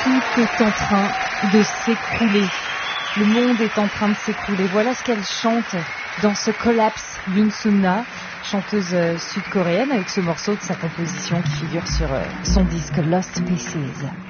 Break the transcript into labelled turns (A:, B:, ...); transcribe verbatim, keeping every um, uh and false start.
A: Tout est en train de s'écrouler. Le monde est en train de s'écrouler. Voilà ce qu'elle chante dans ce Collapse, Yoon Sun-na, chanteuse sud-coréenne, avec ce morceau de sa composition qui figure sur son disque Lost Pieces.